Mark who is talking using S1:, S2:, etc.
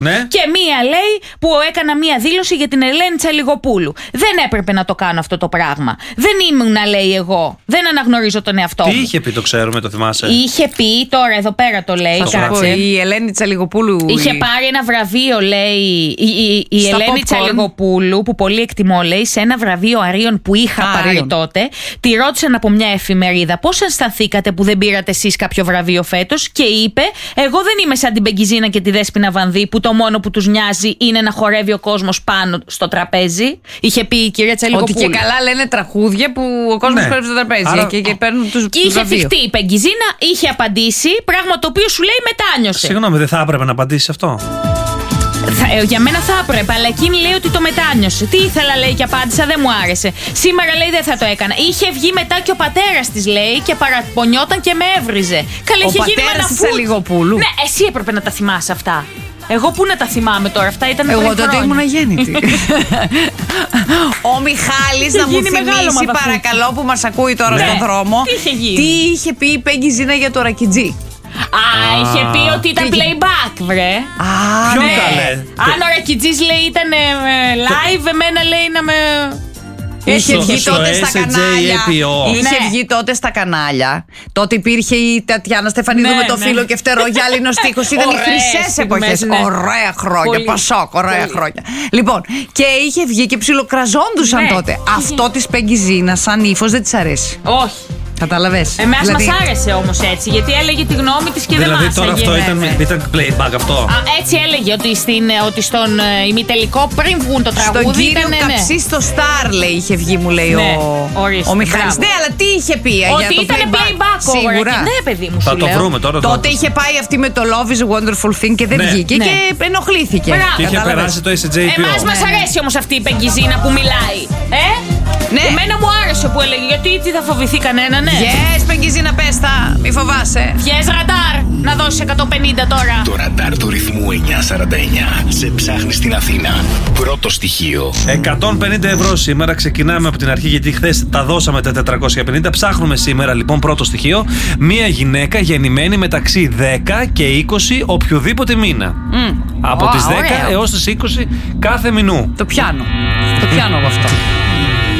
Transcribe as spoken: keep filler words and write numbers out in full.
S1: Ναι.
S2: Και μία λέει που έκανα μία δήλωση για την Ελένη Τσαλιγοπούλου. Δεν έπρεπε να το κάνω αυτό το πράγμα. Δεν ήμουν, να λέει εγώ. Δεν αναγνωρίζω τον εαυτό μου.
S1: Τι είχε πει, το ξέρουμε, το θυμάσαι?
S2: Είχε πει, τώρα εδώ πέρα το λέει.
S3: Θα σου πω, η Ελένη Τσαλιγοπούλου.
S2: Είχε πάρει ένα βραβείο, λέει, η, η, η Ελένη popcorn. Τσαλιγοπούλου, που πολύ εκτιμώ, λέει, σε ένα βραβείο Αρίων που είχα Α, πάρει αρίων. τότε. Τη ρώτησαν από μια εφημερίδα πώς αισθανθήκατε που δεν πήρατε εσείς κάποιο βραβείο φέτος, και είπε: εγώ δεν είμαι σαν την Πεγκιζίνα και τη Δέσποινα Βανδύ που το μόνο που τους νοιάζει είναι να χορεύει ο κόσμος πάνω στο τραπέζι. Είχε πει η κυρία Τσαλιγοπούλου.
S3: Ότι και καλά λένε τραγούδια που ο κόσμος ναι. χορεύει στο τραπέζι. Άρα... Και, και παίρνουν τους.
S2: Και είχε θυχτεί η Πεγκιζίνα, είχε απαντήσει, πράγμα το οποίο σου λέει μετάνιωσε.
S1: Συγγνώμη, δεν θα έπρεπε να απαντήσει αυτό?
S2: Θα, ε, για μένα θα έπρεπε, αλλά εκείνη λέει ότι το μετάνιωσε. Τι ήθελα, λέει, και απάντησα, δεν μου άρεσε. Σήμερα, λέει, δεν θα το έκανα. Είχε βγει μετά και ο πατέρας της, λέει, και παραπονιόταν και με έβριζε. Καλέ, είχε γίνει με ένα φουτ.
S3: Τσαλιγοπούλου.
S2: Ναι, εσύ έπρεπε να τα θυμάσαι αυτά. Εγώ πού να τα θυμάμαι τώρα, αυτά ήταν πριν
S3: Εγώ
S2: χρόνια.
S3: τότε ήμουν αγέννητη. Ο Μιχάλης να μου θυμίσει, παρακαλώ, που μας ακούει τώρα
S2: ναι.
S3: στον δρόμο.
S2: Τι είχε γίνει?
S3: Τι είχε πει η Πεγκιζίνα για το Ρακιτζή?
S2: Α, είχε πει ότι ήταν playback, βρε.
S3: Α,
S1: ποιο
S3: ναι.
S1: καλέ?
S2: Αν ο Ρακιτζής, λέει, ήταν live, εμένα, λέει, να με...
S3: Είχε βγει τότε στα κανάλια. Είχε
S2: ναι.
S3: βγει τότε στα κανάλια. Τότε υπήρχε η Τατιάνα Στεφανίδου
S2: ναι,
S3: με το
S2: ναι.
S3: φίλο και φτερό γυάλινο στίχος. Ήταν οι χρυσές εποχές. Ναι. Ωραία χρόνια. Πολύ. Πασόκ, ωραία Πολύ. χρόνια. Λοιπόν, και είχε βγει και ψιλοκραζόντουσαν ναι. τότε. Αυτό της Πεγκιζίνας σαν ύφος δεν της αρέσει.
S2: Όχι.
S3: Κατάλαβες.
S2: Εμάς
S3: δηλαδή...
S2: μας άρεσε όμως έτσι, γιατί έλεγε τη γνώμη της και
S1: δηλαδή,
S2: δεν μας
S1: τώρα αυτό ήταν, ήταν playback αυτό.
S2: Α, έτσι έλεγε ότι, στην, ότι στον uh, ημιτελικό πριν βγουν το τραγούδι.
S3: Στον κύριο
S2: ήταν,
S3: Καψί, ναι. στο Star, λέει, είχε βγει, μου λέει ναι, ο, ο Μιχάλης. Ναι, αλλά τι είχε πει
S2: ότι
S3: για το
S2: ήταν
S3: playback?
S2: playback.
S3: Σίγουρα.
S2: Ναι, παιδί μου,
S1: θα το
S2: λέω.
S1: βρούμε τώρα.
S3: Τότε είχε πάει αυτή με το Love is a Wonderful Thing και δεν
S1: ναι.
S3: βγήκε
S2: ναι.
S3: και ενοχλήθηκε.
S1: Και είχε περάσει το ες τζέι πι ο.
S2: Εμάς μας αρέσει όμως αυτή η Πεγκιζίνα που μιλάει. Ε?
S3: Ναι.
S2: Εμένα μου άρεσε που έλεγε, γιατί τι θα φοβηθεί κανένα, ναι.
S3: Yes, Πεγκιζίνα, πες τα, μη φοβάσαι.
S2: Yes, ραντάρ, να δώσεις εκατόν πενήντα τώρα.
S4: Το ραντάρ του ρυθμού εννιακόσια σαράντα εννιά σε ψάχνει στην Αθήνα. Πρώτο στοιχείο.
S1: εκατόν πενήντα ευρώ σήμερα, ξεκινάμε από την αρχή γιατί χθες τα δώσαμε τα τετρακόσια πενήντα. Ψάχνουμε σήμερα λοιπόν πρώτο στοιχείο. Μία γυναίκα γεννημένη μεταξύ δέκα και είκοσι οποιοδήποτε μήνα.
S3: Mm.
S1: Από
S3: oh,
S1: τις δέκα
S3: ωραίο.
S1: έως τις είκοσι κάθε μηνού.
S3: Το πιάνω. Το πιάνω από αυτό.